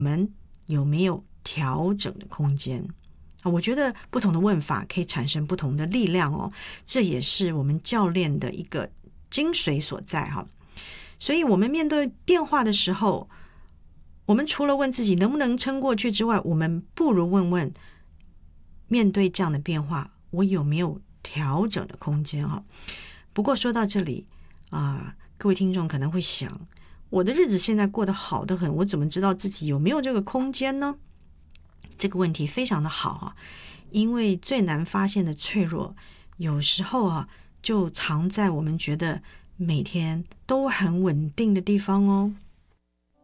们有没有调整的空间？我觉得不同的问法可以产生不同的力量哦，这也是我们教练的一个精髓所在哈。所以我们面对变化的时候，我们除了问自己能不能撑过去之外，我们不如问问，面对这样的变化，我有没有调整的空间哈？不过说到这里各位听众可能会想，我的日子现在过得好得很，我怎么知道自己有没有这个空间呢？这个问题非常的好因为最难发现的脆弱，有时候就藏在我们觉得每天都很稳定的地方哦。